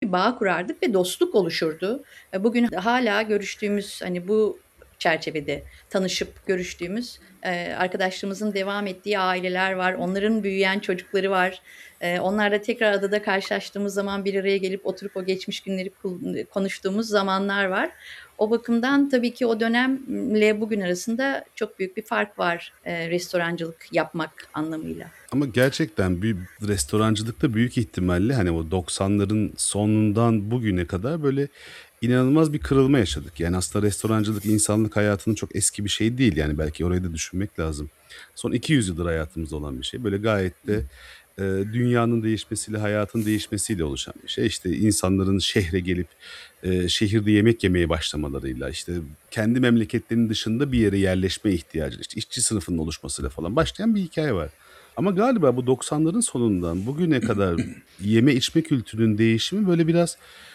bir bağ kurardık ve dostluk oluşurdu. Bugün hâlâ görüştüğümüz, hani, bu çerçevede tanışıp görüştüğümüz, arkadaşlığımızın devam ettiği aileler var. Onların büyüyen çocukları var. Onlarla tekrar adada karşılaştığımız zaman bir araya gelip oturup o geçmiş günleri konuştuğumuz zamanlar var. O bakımdan tabii ki o dönemle bugün arasında çok büyük bir fark var, restorancılık yapmak anlamıyla. Ama gerçekten bir restorancılıkta büyük ihtimalle hani o 90'ların sonundan bugüne kadar böyle inanılmaz bir kırılma yaşadık. Yani aslında restorancılık insanlık hayatının çok eski bir şey değil. Yani belki orayı da düşünmek lazım. Son 200 yıldır hayatımızda olan bir şey. Böyle gayet de dünyanın değişmesiyle, hayatın değişmesiyle oluşan bir şey. İşte insanların şehre gelip şehirde yemek yemeye başlamalarıyla, işte kendi memleketlerinin dışında bir yere yerleşme ihtiyacı, işte işçi sınıfının oluşmasıyla falan başlayan bir hikaye var. Ama galiba bu 90'ların sonundan bugüne kadar yeme içme kültürünün değişimi böyle biraz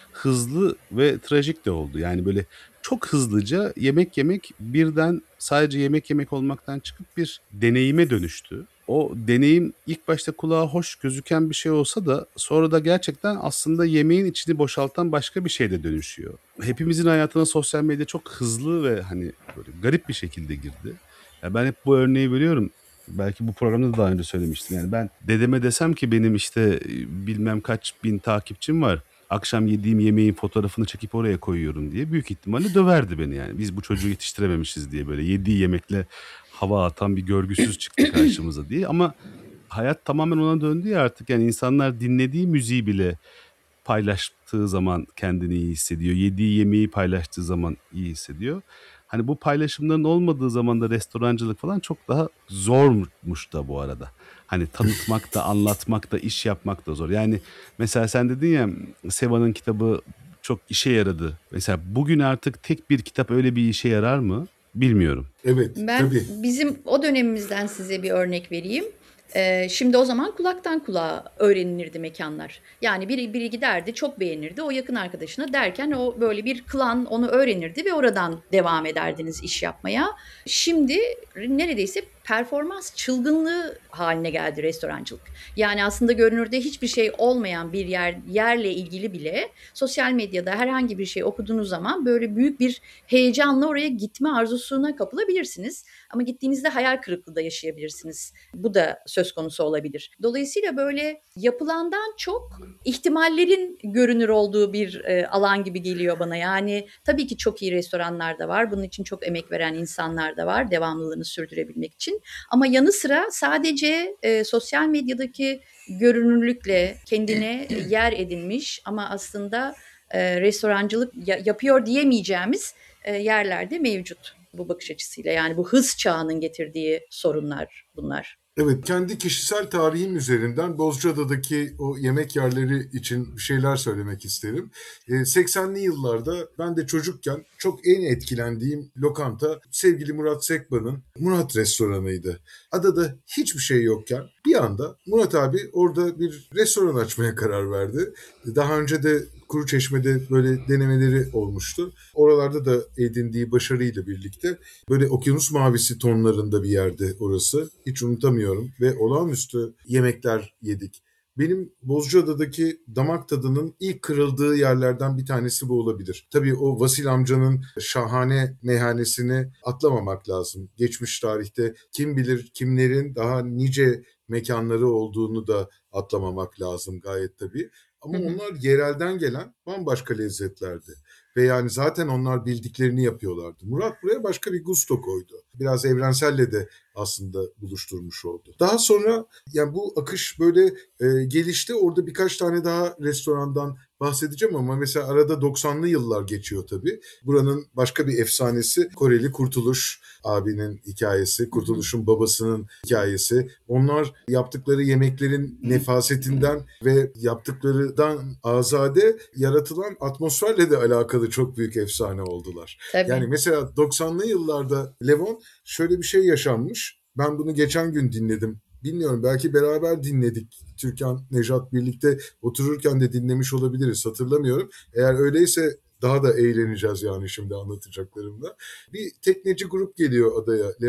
hızlı ve trajik de oldu. Yani böyle çok hızlıca yemek yemek birden sadece yemek yemek olmaktan çıkıp bir deneyime dönüştü. O deneyim ilk başta kulağa hoş gözüken bir şey olsa da sonra da gerçekten aslında yemeğin içini boşaltan başka bir şeye de dönüşüyor. Hepimizin hayatına sosyal medya çok hızlı ve hani böyle garip bir şekilde girdi. Ya ben hep bu örneği veriyorum. Belki bu programda da daha önce söylemiştim. Yani ben dedeme desem ki benim işte bilmem kaç bin takipçim var. Akşam yediğim yemeğin fotoğrafını çekip oraya koyuyorum diye büyük ihtimalle döverdi beni yani. Biz bu çocuğu yetiştirememişiz diye böyle yediği yemekle hava atan bir görgüsüz çıktı karşımıza diye. Ama hayat tamamen ona döndü ya artık. Yani insanlar dinlediği müziği bile paylaştığı zaman kendini iyi hissediyor. Yediği yemeği paylaştığı zaman iyi hissediyor. Hani bu paylaşımların olmadığı zaman da restorancılık falan çok daha zormuş da bu arada. Hani tanıtmak da, anlatmak da, iş yapmak da zor. Yani mesela sen dedin ya Seva'nın kitabı çok işe yaradı. Mesela bugün artık tek bir kitap öyle bir işe yarar mı? Bilmiyorum. Evet, Ben tabii. bizim o dönemimizden size bir örnek vereyim. Şimdi o zaman kulaktan kulağa öğrenilirdi mekanlar. Yani biri giderdi, çok beğenirdi. O yakın arkadaşına derken o böyle bir klan onu öğrenirdi ve oradan devam ederdiniz iş yapmaya. Şimdi neredeyse performans çılgınlığı haline geldi restorancılık. Yani aslında görünürde hiçbir şey olmayan bir yerle ilgili bile sosyal medyada herhangi bir şey okuduğunuz zaman böyle büyük bir heyecanla oraya gitme arzusuna kapılabilirsiniz. Ama gittiğinizde hayal kırıklığı da yaşayabilirsiniz. Bu da söz konusu olabilir. Dolayısıyla böyle yapılandan çok ihtimallerin görünür olduğu bir alan gibi geliyor bana. Yani tabii ki çok iyi restoranlar da var. Bunun için çok emek veren insanlar da var devamlılığını sürdürebilmek için. Ama yanı sıra sadece sosyal medyadaki görünürlükle kendine yer edinmiş ama aslında restorancılık yapıyor diyemeyeceğimiz yerlerde mevcut bu bakış açısıyla. Yani bu hız çağının getirdiği sorunlar bunlar. Evet, kendi kişisel tarihim üzerinden Bozcaada'daki o yemek yerleri için bir şeyler söylemek isterim. 80'li yıllarda ben de çocukken çok en etkilendiğim lokanta sevgili Murat Sekban'ın Murat restoranıydı. Adada hiçbir şey yokken bir anda Murat abi orada bir restoran açmaya karar verdi. Daha önce de Kuruçeşme'de böyle denemeleri olmuştu. Oralarda da edindiği başarıyla birlikte böyle okyanus mavisi tonlarında bir yerde orası. Hiç unutamıyorum ve olağanüstü yemekler yedik. Benim Bozcaada'daki damak tadının ilk kırıldığı yerlerden bir tanesi bu olabilir. Tabii o Vasil amcanın şahane meyhanesini atlamamak lazım. Geçmiş tarihte kim bilir kimlerin daha nice mekanları olduğunu da atlamamak lazım gayet tabii. Hı Ama hı. onlar yerelden gelen bambaşka lezzetlerdi. Ve yani zaten onlar bildiklerini yapıyorlardı. Murat buraya başka bir gusto koydu. Biraz evrenselle de aslında buluşturmuş oldu. Daha sonra yani bu akış böyle gelişti. Orada birkaç tane daha restorandan bahsedeceğim ama mesela arada 90'lı yıllar geçiyor tabii. Buranın başka bir efsanesi Koreli Kurtuluş abinin hikayesi, Hı hı. Kurtuluş'un babasının hikayesi. Onlar yaptıkları yemeklerin nefasetinden ve yaptıklarından azade yaratılan atmosferle de alakalı çok büyük efsane oldular. Yani Tabii. mesela 90'lı yıllarda Levon şöyle bir şey yaşanmış. Ben bunu geçen gün dinledim. Bilmiyorum belki beraber dinledik. Türkan, Nejat birlikte otururken de dinlemiş olabiliriz. Hatırlamıyorum. Eğer öyleyse daha da eğleneceğiz yani şimdi anlatacaklarımda. Bir tekneci grup geliyor adaya Levon.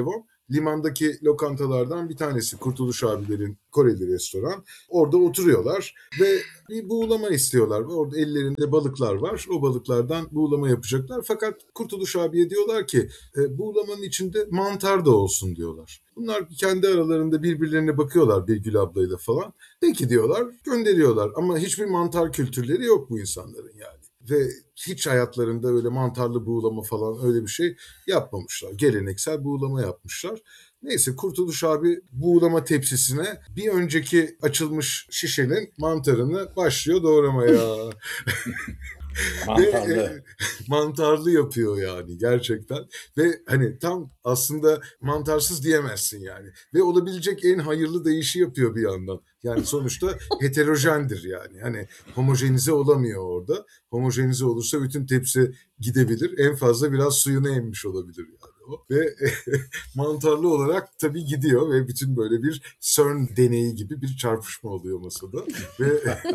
limandaki lokantalardan bir tanesi Kurtuluş abilerin Koreli restoran. Orada oturuyorlar ve bir buğulama istiyorlar. Orada ellerinde balıklar var. O balıklardan buğulama yapacaklar. Fakat Kurtuluş abiye diyorlar ki buğulamanın içinde mantar da olsun diyorlar. Bunlar kendi aralarında birbirlerine bakıyorlar Birgül ablayla falan. Peki diyorlar, gönderiyorlar ama hiçbir mantar kültürleri yok bu insanların yani. Ve hiç hayatlarında öyle mantarlı buğulama falan öyle bir şey yapmamışlar. Geleneksel buğulama yapmışlar. Neyse Kurtuluş abi buğulama tepsisine bir önceki açılmış şişenin mantarını başlıyor doğramaya. Ve Mantarlı. mantarlı yapıyor yani gerçekten. Ve hani tam aslında mantarsız diyemezsin yani. Ve olabilecek en hayırlı da işi yapıyor bir yandan. Yani sonuçta heterojendir yani. Hani homojenize olamıyor orada. Homojenize olursa bütün tepsi gidebilir. En fazla biraz suyunu emmiş olabilir yani o. Ve mantarlı olarak tabii gidiyor ve bütün böyle bir CERN deneyi gibi bir çarpışma oluyor masada. Ve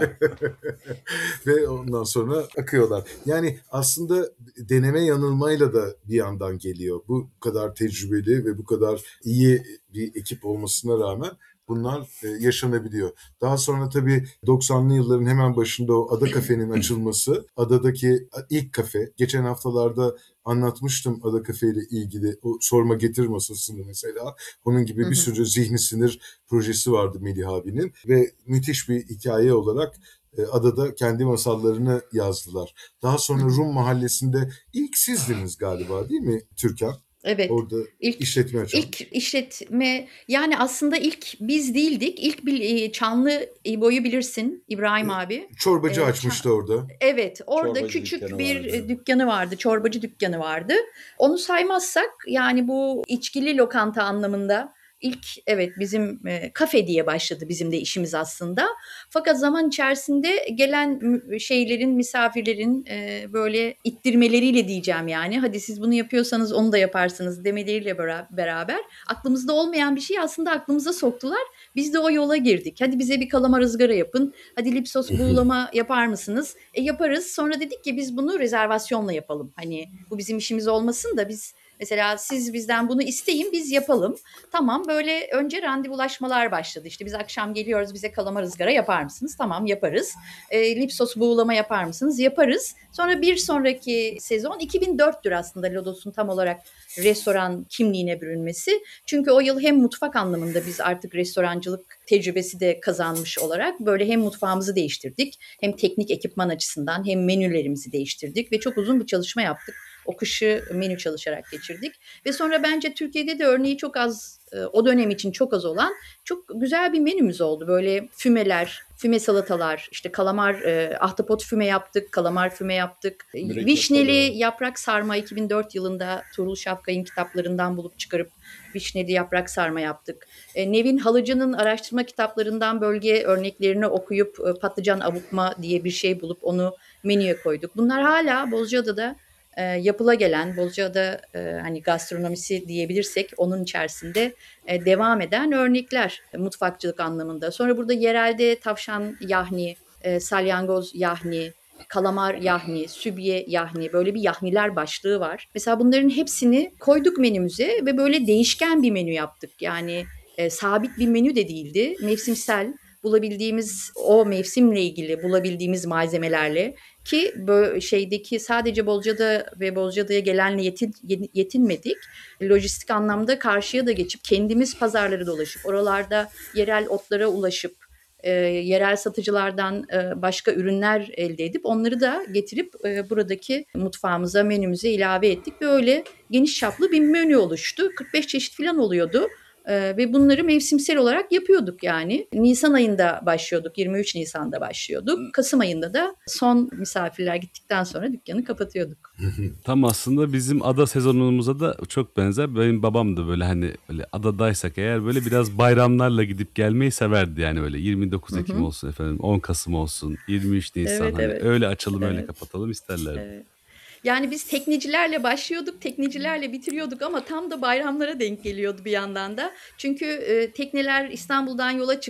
ve ondan sonra akıyorlar. Yani aslında deneme yanılmayla da bir yandan geliyor. Bu kadar tecrübeli ve bu kadar iyi bir ekip olmasına rağmen bunlar yaşanabiliyor. Daha sonra tabii 90'lı yılların hemen başında o Ada Kafe'nin açılması, adadaki ilk kafe. Geçen haftalarda anlatmıştım Ada Kafe ile ilgili o sorma getir masasını mesela. Onun Hı gibi bir hı. sürü zihni sinir projesi vardı Melih abinin ve müthiş bir hikaye olarak adada kendi masallarını yazdılar. Daha Hı sonra hı. Rum mahallesinde ilk sizdiniz galiba değil mi Türkan? Evet. Orada İlk işletme açan. ilk işletme yani aslında ilk biz değildik. İlk Çanlı İbo'yu bilirsin E, İbrahim abi. Çorbacı Eee, Ça- açmıştı orada. Evet, orada Çorbacı küçük dükkanı bir vardı. dükkanı vardı, çorbacı dükkanı vardı. Onu saymazsak yani bu içkili lokanta anlamında ilk evet bizim kafe diye başladı bizim de işimiz aslında. Fakat zaman içerisinde gelen şeylerin, misafirlerin böyle ittirmeleriyle diyeceğim yani. Hadi siz bunu yapıyorsanız onu da yaparsınız demeleriyle beraber aklımızda olmayan bir şeyi aslında aklımıza soktular. Biz de o yola girdik. Hadi bize bir kalamar ızgara yapın. Hadi lipsos buğulama yapar mısınız? Yaparız. Sonra dedik ki biz bunu rezervasyonla yapalım. Hani bu bizim işimiz olmasın da biz mesela siz bizden bunu isteyin biz yapalım. Tamam böyle önce randevulaşmalar başladı. İşte biz akşam geliyoruz bize kalamar ızgara yapar mısınız? Tamam yaparız. Lipsos buğulama yapar mısınız? Yaparız. Sonra bir sonraki sezon 2004'tür aslında Lodos'un tam olarak restoran kimliğine bürünmesi. Çünkü o yıl hem mutfak anlamında biz artık restorancılık tecrübesi de kazanmış olarak böyle hem mutfağımızı değiştirdik, hem teknik ekipman açısından hem menülerimizi değiştirdik ve çok uzun bir çalışma yaptık. O kışı menü çalışarak geçirdik ve sonra bence Türkiye'de de örneği çok az o dönem için çok az olan çok güzel bir menümüz oldu. Böyle fümeler, füme salatalar, işte kalamar, ahtapot füme yaptık, kalamar füme yaptık. Mürekkep Vişneli balığı. yaprak sarma 2004 yılında Tuğrul Şapkay'ın kitaplarından bulup çıkarıp vişneli yaprak sarma yaptık. Nevin Halıcı'nın araştırma kitaplarından bölge örneklerini okuyup patlıcan avukma diye bir şey bulup onu menüye koyduk. Bunlar hala Bozcaada'da yapıla gelen, Bozcaada hani gastronomisi diyebilirsek onun içerisinde devam eden örnekler mutfakçılık anlamında. Sonra burada yerelde tavşan yahni, salyangoz yahni, kalamar yahni, sübye yahni böyle bir yahniler başlığı var. Mesela bunların hepsini koyduk menümüze ve böyle değişken bir menü yaptık. Yani sabit bir menü de değildi. Mevsimsel bulabildiğimiz o mevsimle ilgili bulabildiğimiz malzemelerle ki böyle şeydeki sadece Bozcaada ve Bozcaada'ya gelenle yetinmedik. Lojistik anlamda karşıya da geçip kendimiz pazarları dolaşıp oralarda yerel otlara ulaşıp yerel satıcılardan başka ürünler elde edip onları da getirip buradaki mutfağımıza, menümüze ilave ettik ve öyle geniş çaplı bir menü oluştu. 45 çeşit falan oluyordu. Ve bunları mevsimsel olarak yapıyorduk yani. Nisan ayında başlıyorduk, 23 Nisan'da başlıyorduk. Kasım ayında da son misafirler gittikten sonra dükkanı kapatıyorduk. Tam aslında bizim ada sezonumuza da çok benzer. Benim babam da böyle hani öyle adadaysak eğer böyle biraz bayramlarla gidip gelmeyi severdi yani öyle 29 Hı Ekim hı. olsun efendim 10 Kasım olsun 23 Nisan Evet, hani evet, öyle açalım öyle evet, kapatalım isterlerdi. evet. Yani biz teknecilerle başlıyorduk, teknecilerle bitiriyorduk ama tam da bayramlara denk geliyordu bir yandan da. Çünkü tekneler İstanbul'dan yola çıkıp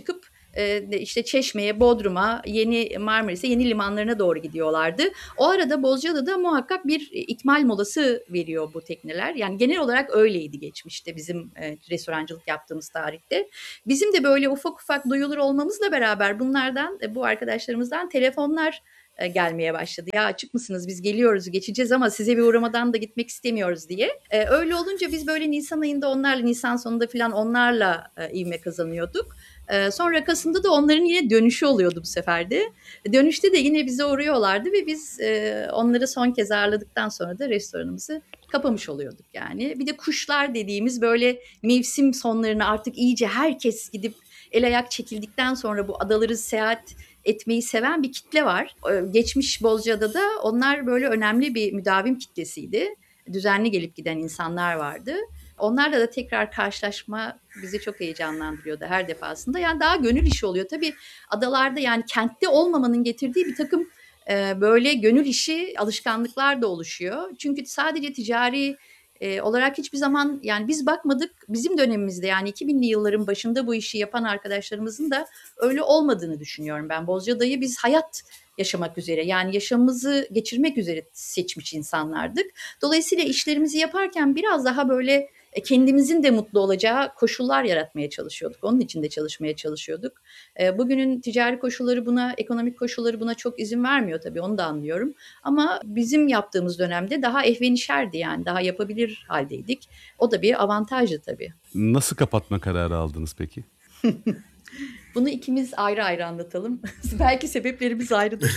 işte Çeşme'ye, Bodrum'a, yeni Marmaris'e, yeni limanlarına doğru gidiyorlardı. O arada Bozcaada'da muhakkak bir ikmal molası veriyor bu tekneler. Yani genel olarak öyleydi geçmişte bizim restorancılık yaptığımız tarihte. Bizim de böyle ufak ufak duyulur olmamızla beraber bunlardan, bu arkadaşlarımızdan telefonlar gelmeye başladı. Ya açık mısınız, biz geliyoruz, geçeceğiz ama size bir uğramadan da gitmek istemiyoruz diye. Öyle olunca biz böyle Nisan ayında onlarla, Nisan sonunda falan onlarla ivme kazanıyorduk. Sonra Kasım'da da onların yine dönüşü oluyordu bu sefer de. Dönüşte de yine bize uğruyorlardı ve biz onları son kez ağırladıktan sonra da restoranımızı kapamış oluyorduk yani. Bir de kuşlar dediğimiz böyle mevsim sonlarına artık iyice herkes gidip el ayak çekildikten sonra bu adaları seyahat etmeyi seven bir kitle var. Geçmiş Bozcaada'da onlar böyle önemli bir müdavim kitlesiydi. Düzenli gelip giden insanlar vardı. Onlarla da tekrar karşılaşma bizi çok heyecanlandırıyordu her defasında. Yani daha gönül işi oluyor. Tabii adalarda, yani kentte olmamanın getirdiği bir takım böyle gönül işi alışkanlıklar da oluşuyor. Çünkü sadece ticari olarak hiçbir zaman, yani biz bakmadık, bizim dönemimizde yani 2000'li yılların başında bu işi yapan arkadaşlarımızın da öyle olmadığını düşünüyorum ben. Bozcaada'yı biz hayat yaşamak üzere, yani yaşamımızı geçirmek üzere seçmiş insanlardık. Dolayısıyla işlerimizi yaparken biraz daha böyle kendimizin de mutlu olacağı koşullar yaratmaya çalışıyorduk. Onun için de çalışmaya çalışıyorduk. Bugünün ticari koşulları buna, ekonomik koşulları buna çok izin vermiyor tabii, onu da anlıyorum. Ama bizim yaptığımız dönemde daha ehvenişerdi, yani daha yapabilir haldeydik. O da bir avantajdı tabii. Nasıl kapatma kararı aldınız peki? Bunu ikimiz ayrı ayrı anlatalım. Belki sebeplerimiz ayrıdır.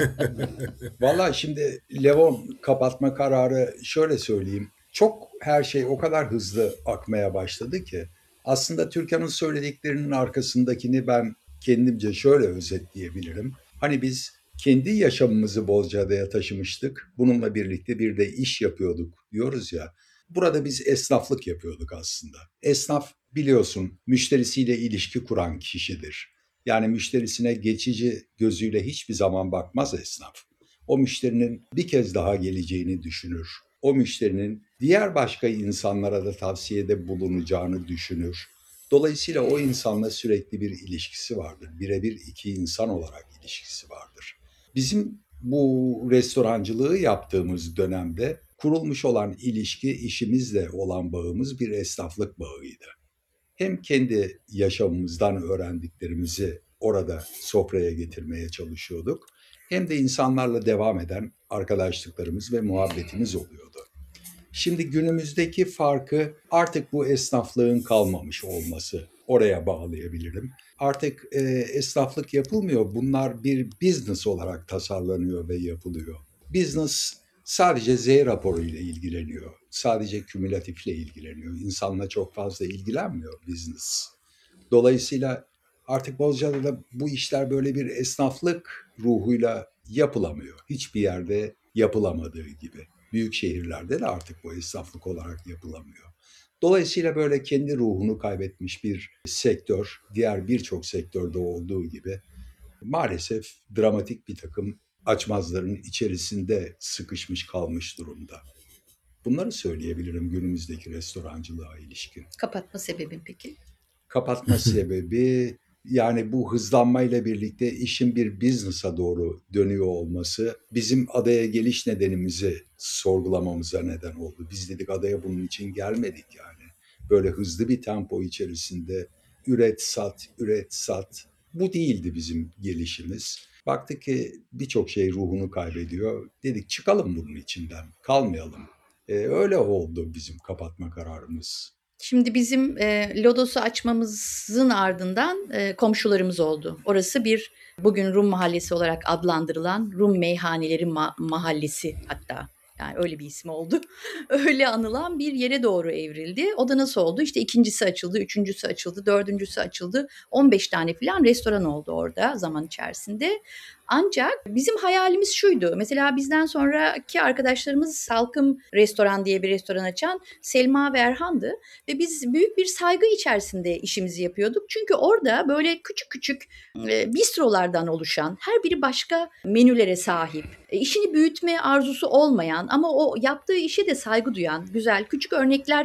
Valla şimdi Levon kapatma kararı şöyle söyleyeyim. Çok her şey o kadar hızlı akmaya başladı ki aslında Türkan'ın söylediklerinin arkasındakini ben kendimce şöyle özetleyebilirim. Hani biz kendi yaşamımızı Bozcaada'ya taşımıştık. Bununla birlikte bir de iş yapıyorduk diyoruz ya. Burada biz esnaflık yapıyorduk aslında. Esnaf biliyorsun müşterisiyle ilişki kuran kişidir. Yani müşterisine geçici gözüyle hiçbir zaman bakmaz esnaf. O müşterinin bir kez daha geleceğini düşünür. O müşterinin diğer başka insanlara da tavsiyede bulunacağını düşünür. Dolayısıyla o insanla sürekli bir ilişkisi vardır. Birebir iki insan olarak ilişkisi vardır. Bizim bu restorancılığı yaptığımız dönemde kurulmuş olan ilişki, işimizle olan bağımız bir esnaflık bağıydı. Hem kendi yaşamımızdan öğrendiklerimizi orada sofraya getirmeye çalışıyorduk. Hem de insanlarla devam eden arkadaşlıklarımız ve muhabbetimiz oluyordu. Şimdi günümüzdeki farkı artık bu esnaflığın kalmamış olması, oraya bağlayabilirim. Artık esnaflık yapılmıyor. Bunlar bir business olarak tasarlanıyor ve yapılıyor. Business sadece Z raporu ile ilgileniyor. Sadece kümülatifle ilgileniyor. İnsanla çok fazla ilgilenmiyor business. Dolayısıyla artık Bozcaada'da bu işler böyle bir esnaflık ruhuyla yapılamıyor. Hiçbir yerde yapılamadığı gibi. Büyük şehirlerde de artık bu esnaflık olarak yapılamıyor. Dolayısıyla böyle kendi ruhunu kaybetmiş bir sektör, diğer birçok sektörde olduğu gibi maalesef dramatik bir takım açmazların içerisinde sıkışmış kalmış durumda. Bunları söyleyebilirim günümüzdeki restorancılığa ilişkin. Kapatma sebebin peki? Kapatma sebebi yani bu hızlanmayla birlikte işin bir business'a doğru dönüyor olması bizim adaya geliş nedenimizi sorgulamamıza neden oldu. Biz dedik adaya bunun için gelmedik yani. Böyle hızlı bir tempo içerisinde üret sat, üret sat. Bu değildi bizim gelişimiz. Baktık ki birçok şey ruhunu kaybediyor. Dedik çıkalım bunun içinden, kalmayalım. Öyle oldu bizim kapatma kararımız. Şimdi bizim Lodos'u açmamızın ardından komşularımız oldu. Orası bir, bugün Rum Mahallesi olarak adlandırılan Rum Meyhaneleri Mahallesi hatta. Yani öyle bir ismi oldu. Öyle anılan bir yere doğru evrildi. O da nasıl oldu? İşte ikincisi açıldı, üçüncüsü açıldı, dördüncüsü açıldı. 15 tane falan restoran oldu orada zaman içerisinde. Ancak bizim hayalimiz şuydu. Mesela bizden sonraki arkadaşlarımız Salkım Restoran diye bir restoran açan Selma ve Erhan'dı. Ve biz büyük bir saygı içerisinde işimizi yapıyorduk. Çünkü orada böyle küçük küçük bistrolardan oluşan, her biri başka menülere sahip, işini büyütme arzusu olmayan ama o yaptığı işe de saygı duyan güzel küçük örnekler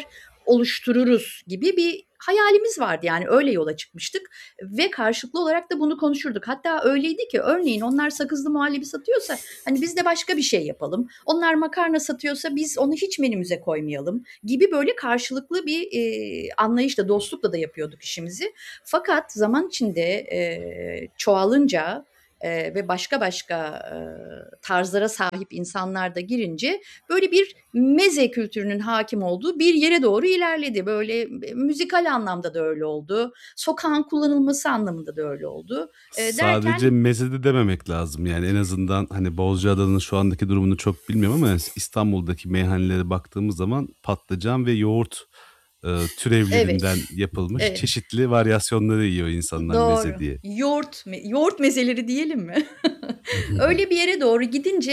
oluştururuz gibi bir hayalimiz vardı. Yani öyle yola çıkmıştık ve karşılıklı olarak da bunu konuşurduk. Hatta öyleydi ki örneğin onlar sakızlı muhallebi satıyorsa hani biz de başka bir şey yapalım. Onlar makarna satıyorsa biz onu hiç menümüze koymayalım gibi böyle karşılıklı bir anlayışla, dostlukla da yapıyorduk işimizi. Fakat zaman içinde çoğalınca ve başka tarzlara sahip insanlar da girince böyle bir meze kültürünün hakim olduğu bir yere doğru ilerledi. Böyle müzikal anlamda da öyle oldu. Sokağın kullanılması anlamında da öyle oldu. Sadece Derken meze de dememek lazım. Yani en azından hani Bozcaada'nın şu andaki durumunu çok bilmiyorum ama İstanbul'daki meyhanelere baktığımız zaman patlıcan ve yoğurt türevlerinden evet, yapılmış evet. çeşitli varyasyonları yiyor insanlar meze Doğru. diye. Yoğurt mezeleri diyelim mi? Öyle bir yere doğru gidince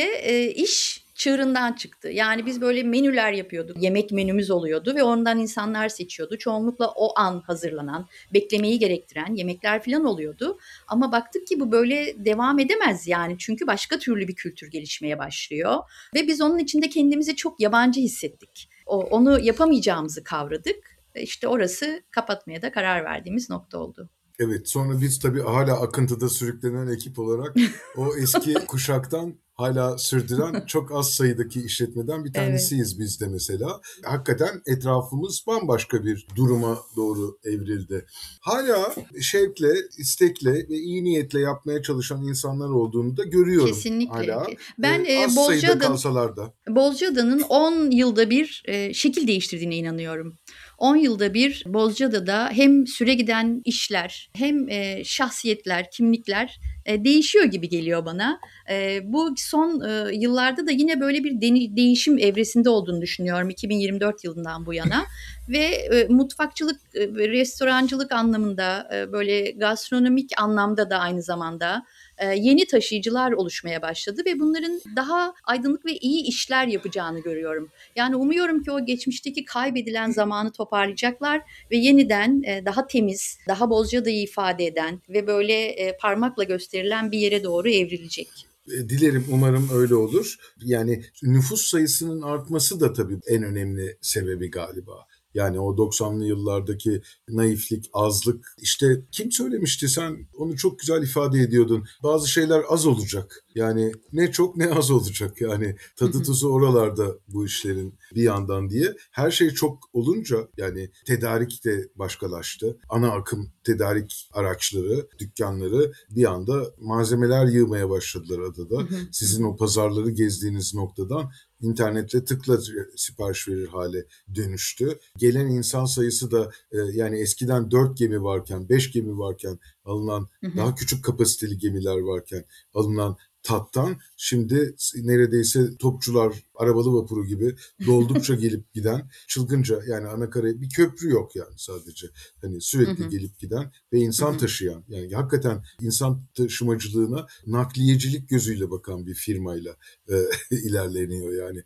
iş çığırından çıktı. Yani biz böyle menüler yapıyorduk. Yemek menümüz oluyordu ve ondan insanlar seçiyordu. Çoğunlukla o an hazırlanan, beklemeyi gerektiren yemekler falan oluyordu. Ama baktık ki bu böyle devam edemez yani. Çünkü başka türlü bir kültür gelişmeye başlıyor. Ve biz onun içinde kendimizi çok yabancı hissettik. Onu yapamayacağımızı kavradık. İşte orası kapatmaya da karar verdiğimiz nokta oldu. Evet, sonra biz tabii hala akıntıda sürüklenen ekip olarak o eski kuşaktan hala sürdüren çok az sayıdaki işletmeden bir Evet. tanesiyiz biz de mesela. Hakikaten etrafımız bambaşka bir duruma doğru evrildi. Hala şevkle, istekle ve iyi niyetle yapmaya çalışan insanlar olduğunu da görüyorum Kesinlikle. hala. Ben Az sayıda kalsalar da. Bozcaada'nın 10 yılda bir şekil değiştirdiğine inanıyorum. 10 yılda bir Bozcaada'da hem süre giden işler hem şahsiyetler, kimlikler değişiyor gibi geliyor bana. Bu son yıllarda da yine böyle bir değişim evresinde olduğunu düşünüyorum 2024 yılından bu yana. Ve mutfakçılık, restorancılık anlamında böyle gastronomik anlamda da aynı zamanda yeni taşıyıcılar oluşmaya başladı ve bunların daha aydınlık ve iyi işler yapacağını görüyorum. Yani umuyorum ki o geçmişteki kaybedilen zamanı toparlayacaklar ve yeniden daha temiz, daha Bozcaada'yı ifade eden ve böyle parmakla gösterilen bir yere doğru evrilecek. Dilerim, umarım öyle olur. Yani nüfus sayısının artması da tabii en önemli sebebi galiba. Yani o 90'lı yıllardaki naiflik, azlık. İşte kim söylemişti, sen onu çok güzel ifade ediyordun. Bazı şeyler az olacak. Yani ne çok ne az olacak. Yani tadı tuzu oralarda bu işlerin bir yandan diye. Her şey çok olunca yani tedarik de başkalaştı. Ana akım tedarik araçları, dükkanları bir anda malzemeler yığmaya başladılar adada. Sizin o pazarları gezdiğiniz noktadan internetle tıkla sipariş verir hale dönüştü. Gelen insan sayısı da yani eskiden 4 gemi varken, 5 gemi varken alınan, daha küçük kapasiteli gemiler varken alınan tattan şimdi neredeyse topçular arabalı vapuru gibi doldukça gelip giden, çılgınca, yani anakaraya bir köprü yok yani, sadece hani sürekli gelip giden ve insan taşıyan, yani hakikaten insan taşımacılığına nakliyecilik gözüyle bakan bir firmayla ilerleniyor yani.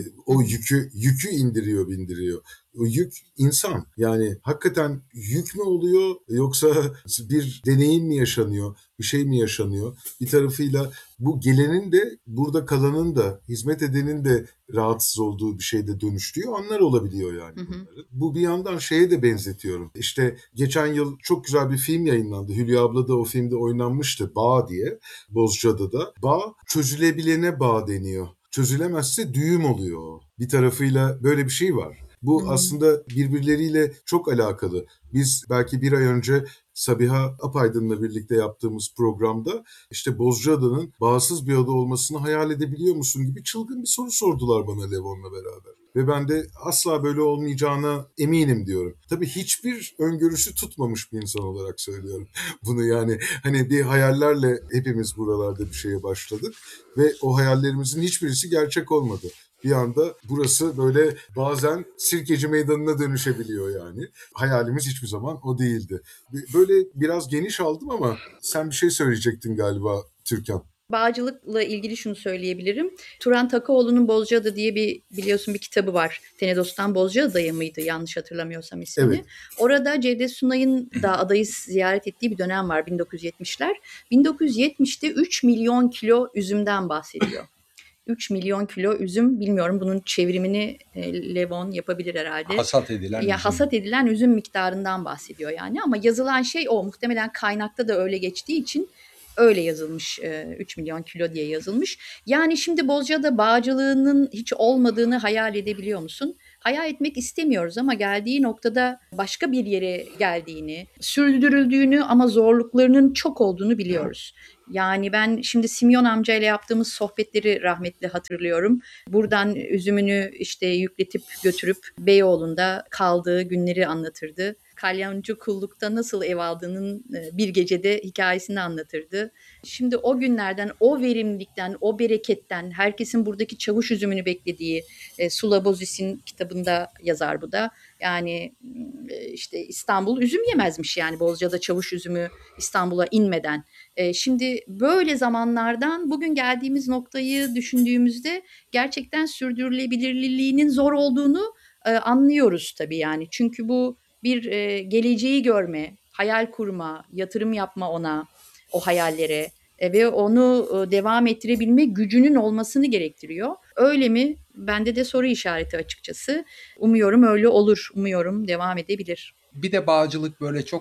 O yükü indiriyor, bindiriyor. O yük insan. Yani hakikaten yük mü oluyor yoksa bir deneyim mi yaşanıyor, bir şey mi yaşanıyor? Bir tarafıyla bu gelenin de burada kalanın da, hizmet edenin de rahatsız olduğu bir şeyde dönüştüğü anlar olabiliyor yani bunların. Bu bir yandan şeye de benzetiyorum. İşte geçen yıl çok güzel bir film yayınlandı. Hülya abla da o filmde oynanmıştı. Bağ diye. Bozcaada'da. Bağ, çözülebilene bağ deniyor. Çözülemezse düğüm oluyor. Bir tarafıyla böyle bir şey var. Bu aslında birbirleriyle çok alakalı. Biz belki bir ay önce Sabiha Apaydın'la birlikte yaptığımız programda işte Bozcaada'nın bağımsız bir ada olmasını hayal edebiliyor musun gibi çılgın bir soru sordular bana Levon'la beraber. Ve ben de asla böyle olmayacağına eminim diyorum. Tabii hiçbir öngörüsü tutmamış bir insan olarak söylüyorum bunu, yani hani bir hayallerle hepimiz buralarda bir şeye başladık ve o hayallerimizin hiçbirisi gerçek olmadı. Bir anda burası böyle bazen Sirkeci Meydanı'na dönüşebiliyor yani. Hayalimiz hiçbir zaman o değildi. Böyle biraz geniş aldım ama sen bir şey söyleyecektin galiba Türkan. Bağcılıkla ilgili şunu söyleyebilirim. Turan Takaoğlu'nun Bozcaada diye biliyorsun bir kitabı var. Tenedos'tan Bozcaada'ya mıydı yanlış hatırlamıyorsam ismini. Evet. Orada Cevdet Sunay'ın da adayı ziyaret ettiği bir dönem var 1970'ler. 1970'te 3 milyon kilo üzümden bahsediyor. 3 milyon kilo üzüm, bilmiyorum bunun çevrimini Levon yapabilir herhalde. Hasat edilen Ya üzüm. hasat edilen üzüm miktarından bahsediyor yani, ama yazılan şey o. Muhtemelen kaynakta da öyle geçtiği için öyle yazılmış, 3 milyon kilo diye yazılmış. Yani şimdi Bozcaada bağcılığının hiç olmadığını hayal edebiliyor musun? Hayal etmek istemiyoruz ama geldiği noktada başka bir yere geldiğini, sürdürüldüğünü ama zorluklarının çok olduğunu biliyoruz. Yani ben şimdi Simyon amcayla yaptığımız sohbetleri rahmetli hatırlıyorum. Buradan üzümünü işte yükletip götürüp Beyoğlu'nda kaldığı günleri anlatırdı. Kalyoncu kullukta nasıl ev aldığının bir gecede hikayesini anlatırdı. Şimdi o günlerden, o verimlilikten, o bereketten, herkesin buradaki çavuş üzümünü beklediği, Sula Bozis'in kitabında yazar bu da. Yani işte İstanbul üzüm yemezmiş, yani Bozcaada çavuş üzümü İstanbul'a inmeden. Şimdi böyle zamanlardan bugün geldiğimiz noktayı düşündüğümüzde gerçekten sürdürülebilirliğinin zor olduğunu anlıyoruz tabii yani. Çünkü bu bir geleceği görme, hayal kurma, yatırım yapma ona, o hayallere ve onu devam ettirebilme gücünün olmasını gerektiriyor. Öyle mi? Bende de soru işareti açıkçası. Umuyorum öyle olur. Umuyorum devam edebilir. Bir de bağcılık böyle çok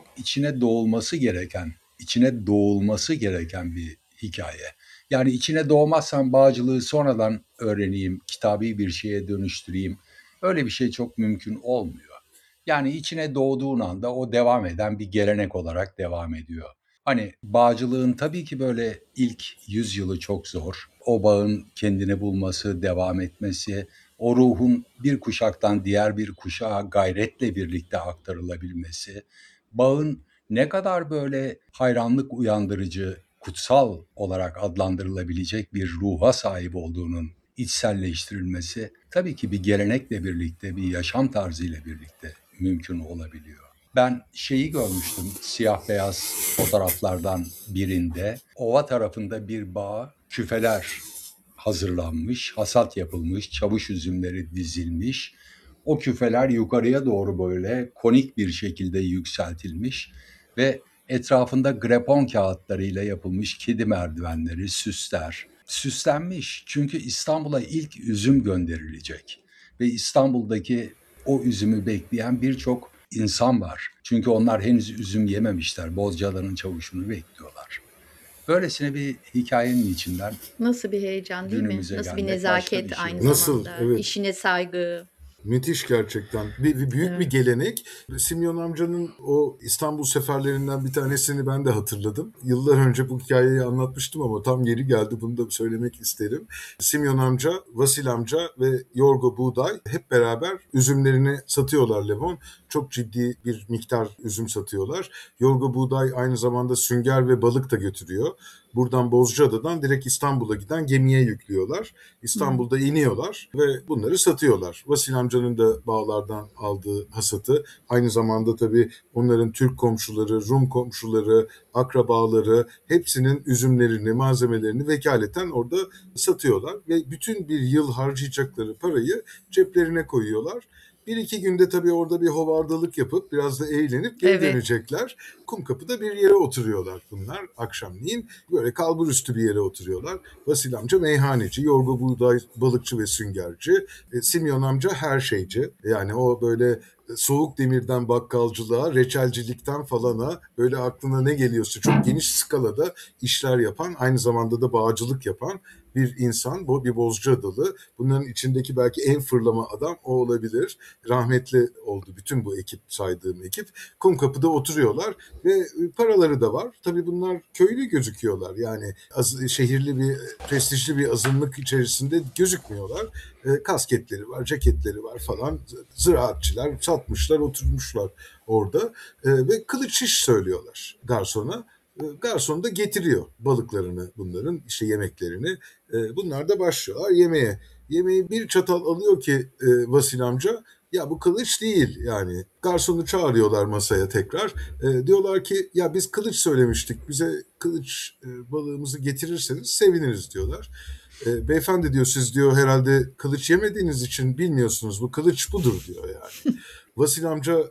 içine doğulması gereken bir hikaye. Yani içine doğmazsan bağcılığı sonradan öğreneyim, kitabi bir şeye dönüştüreyim. Öyle bir şey çok mümkün olmuyor. Yani içine doğduğun anda o devam eden bir gelenek olarak devam ediyor. Hani bağcılığın tabii ki böyle ilk 100 yılı çok zor. O bağın kendini bulması, devam etmesi, o ruhun bir kuşaktan diğer bir kuşağa gayretle birlikte aktarılabilmesi, bağın ne kadar böyle hayranlık uyandırıcı, kutsal olarak adlandırılabilecek bir ruha sahip olduğunun içselleştirilmesi tabii ki bir gelenekle birlikte, bir yaşam tarzıyla birlikte mümkün olabiliyor. Ben şeyi görmüştüm siyah beyaz fotoğraflardan birinde. Ova tarafında bir bağ, küfeler hazırlanmış, hasat yapılmış, çavuş üzümleri dizilmiş. O küfeler yukarıya doğru böyle konik bir şekilde yükseltilmiş ve etrafında grepon kağıtlarıyla yapılmış kedi merdivenleri, süsler süslenmiş. Çünkü İstanbul'a ilk üzüm gönderilecek ve İstanbul'daki o üzümü bekleyen birçok insan var. Çünkü onlar henüz üzüm yememişler. Bozcaada'nın çavuşunu bekliyorlar. Böylesine bir hikayenin içinden Nasıl bir heyecan değil mi? günümüze Nasıl bir gelmek başka nezaket bir şey. aynı Nasıl? zamanda. Evet. İşine saygı. Müthiş gerçekten. Büyük bir Evet. gelenek. Simyon amcanın o İstanbul seferlerinden bir tanesini ben de hatırladım. Yıllar önce bu hikayeyi anlatmıştım ama tam yeri geldi, bunu da söylemek isterim. Simyon amca, Vasil amca ve Yorgo Buğday hep beraber üzümlerini satıyorlar Levon. Çok ciddi bir miktar üzüm satıyorlar. Yorgo Buğday aynı zamanda sünger ve balık da götürüyor. Buradan Bozcaada'dan direkt İstanbul'a giden gemiye yüklüyorlar. İstanbul'da iniyorlar ve bunları satıyorlar. Vasil amcanın da bağlardan aldığı hasatı, aynı zamanda tabii onların Türk komşuları, Rum komşuları, akrabaları hepsinin üzümlerini, malzemelerini vekaleten orada satıyorlar ve bütün bir yıl harcayacakları parayı ceplerine koyuyorlar. Bir iki günde tabii orada bir hovardalık yapıp biraz da eğlenip geri Evet. dönecekler. Kumkapı'da bir yere oturuyorlar bunlar akşamleyin. Böyle kalburüstü bir yere oturuyorlar. Vasil amca meyhaneci, Yorgo Buğday balıkçı ve süngerci. Simyon amca her şeyci. Yani o böyle soğuk demirden bakkalcılığa, reçelcilikten falana, böyle aklına ne geliyorsa çok geniş skalada işler yapan, aynı zamanda da bağcılık yapan bir insan. Bu bir Bozcaadalı. Bunların içindeki belki en fırlama adam o olabilir. Rahmetli oldu bütün bu ekip, saydığım ekip. Kumkapı'da oturuyorlar ve paraları da var. Tabii bunlar köylü gözüküyorlar. Yani şehirli bir, prestijli bir azınlık içerisinde gözükmüyorlar. Kasketleri var, ceketleri var falan. Ziraatçılar satmışlar, oturmuşlar orada. Ve kılıç şiş söylüyorlar garsona. Garson da getiriyor balıklarını, bunların işte yemeklerini. Bunlar da başlıyorlar yemeğe. Yemeği bir çatal alıyor ki Vasil amca, ya bu kılıç değil yani. Garsonu çağırıyorlar masaya tekrar. Diyorlar ki ya biz kılıç söylemiştik, bize kılıç balığımızı getirirseniz seviniriz diyorlar. Beyefendi diyor, siz diyor herhalde kılıç yemediğiniz için bilmiyorsunuz, bu kılıç budur diyor yani. Vasil amca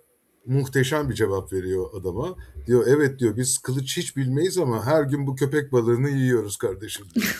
muhteşem bir cevap veriyor adama. Diyor evet diyor biz kılıç hiç bilmeyiz ama her gün bu köpek balığını yiyoruz kardeşim diyor.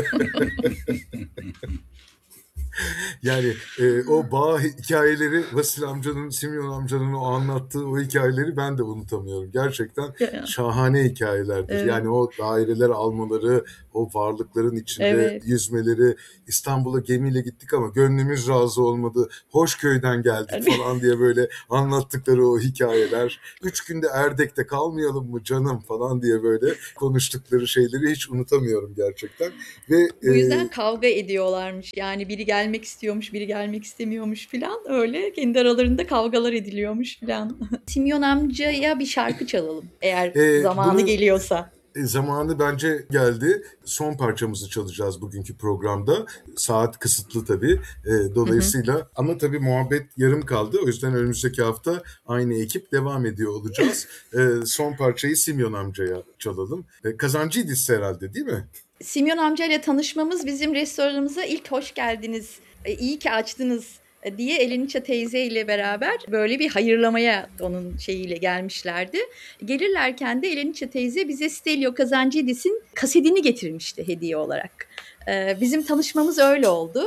Yani o bağ hikayeleri Vasil amcanın, Simyon amcanın o anlattığı o hikayeleri ben de unutamıyorum. Gerçekten şahane hikayelerdir. Evet. Yani o daireler almaları, o varlıkların içinde Evet. yüzmeleri, İstanbul'a gemiyle gittik ama gönlümüz razı olmadı. Hoşköy'den geldik falan diye böyle anlattıkları o hikayeler. 3 günde Erdek'te kalmayalım mı canım falan diye böyle konuştukları şeyleri hiç unutamıyorum gerçekten. Ve Bu yüzden kavga ediyorlarmış. Yani biri gelmek istiyormuş, biri gelmek istemiyormuş filan. Öyle kendi aralarında kavgalar ediliyormuş filan. Simyon amcaya bir şarkı çalalım eğer zamanı bunu geliyorsa. zamanı bence geldi. Son parçamızı çalacağız bugünkü programda. Saat kısıtlı tabii. Hı hı. Dolayısıyla ama tabii muhabbet yarım kaldı. O yüzden önümüzdeki hafta aynı ekip devam ediyor olacağız. Son parçayı Simyon amcaya çalalım. Kazancıydis herhalde değil mi? Simyon amcayla tanışmamız bizim restoranımıza ilk hoş geldiniz, iyi ki açtınız diye Eleniçe teyze ile beraber böyle bir hayırlamaya onun şeyiyle gelmişlerdi. Gelirlerken de Eleniçe teyze bize Stelio Kazantzidis'in kasetini getirmişti hediye olarak. Bizim tanışmamız öyle oldu.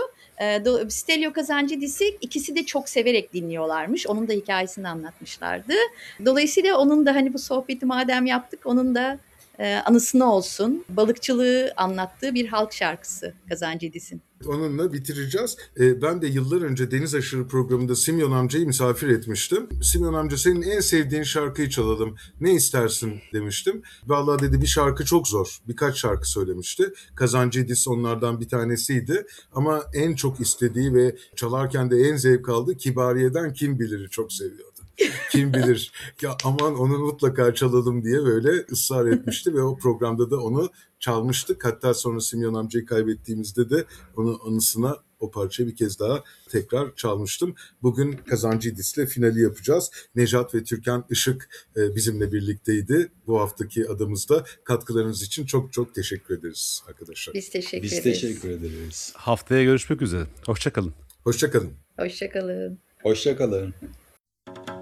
Stelio Kazantzidis'i ikisi de çok severek dinliyorlarmış. Onun da hikayesini anlatmışlardı. Dolayısıyla onun da hani bu sohbeti madem yaptık, onun da anısına olsun. Balıkçılığı anlattığı bir halk şarkısı Kazantzidis'in. Onunla bitireceğiz. Ben de yıllar önce Deniz Aşırı programında Simyon amcayı misafir etmiştim. Simyon amca senin en sevdiğin şarkıyı çalalım. Ne istersin demiştim. Vallahi dedi bir şarkı çok zor. Birkaç şarkı söylemişti. Kazancıydis onlardan bir tanesiydi. Ama en çok istediği ve çalarken de en zevk aldığı Kibariye'den Kim Bilir'i çok seviyordu. Kim bilir ya aman onu mutlaka çalalım diye böyle ısrar etmişti ve o programda da onu çalmıştık. Hatta sonra Simyon amcayı kaybettiğimizde de onun anısına o parçayı bir kez daha tekrar çalmıştım. Bugün Kazancıydis'le finali yapacağız. Nejat ve Türkan Işık bizimle birlikteydi. Bu haftaki adımızda katkılarınız için çok çok teşekkür ederiz arkadaşlar. Biz teşekkür Biz ederiz. teşekkür ederiz. Haftaya görüşmek üzere. Hoşça kalın. Hoşça kalın. Hoşça kalın. Hoşça kalın.